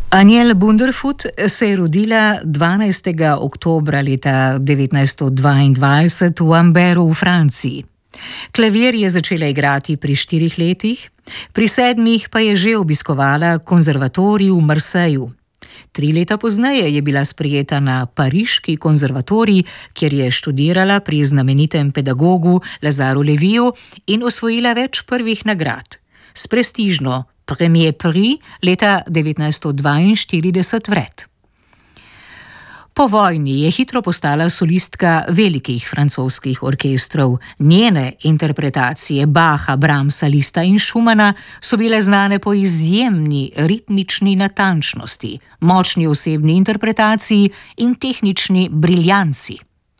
Anielle Bunderfut se je rodila 12. oktobra leta 1922 v Amberu v Franciji. Klavir je začela igrati pri 4 letih, pri 7 pa je že obiskovala konzervatorij v Marseju. 3 leta pozneje je bila sprejeta na pariški konzervatorij, kjer je študirala pri znamenitem pedagogu Lazaru Leviju in osvojila več prvih nagrad. S prestižno Premier Prix leta 1942 vred. Po vojni je hitro postala solistka velikih francoskih orkestrov. Njene interpretacije Bacha, Brahmsa, Liszta in Schumana so bile znane po izjemni ritmični natančnosti, močni osebni interpretaciji in tehnični briljanci.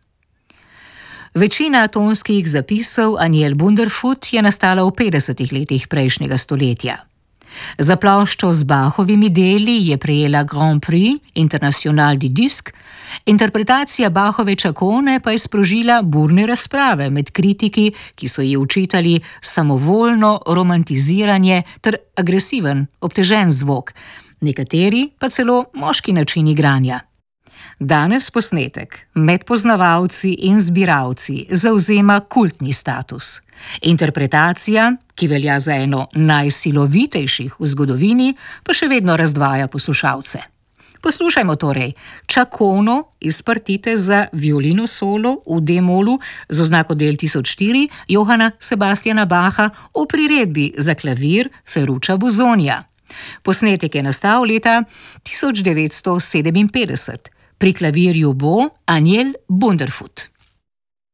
Večina tonskih zapisov Anielle Bunderfut je nastala v 50. letih prejšnjega stoletja. Za ploščo z Bachovimi deli je prejela Grand Prix International du Disque, interpretacija Bachove Čakone pa je sprožila burne razprave med kritiki, ki so ji očitali samovoljno romantiziranje ter agresiven, obtežen zvok, nekateri pa celo moški način igranja. Danes posnetek med poznavalci in zbiralci zavzema kultni status. Interpretacija, ki velja za eno najsilovitejših v zgodovini, pa še vedno razdvaja poslušalce. Poslušajmo torej Čakono iz partite za violino solo v D-molu z oznako del 1004 Johana Sebastiana Bacha v priredbi za klavir Ferruccia Busonija. Posnetek je nastal leta 1957. Pri klavirju bo Anielle Bunderfut.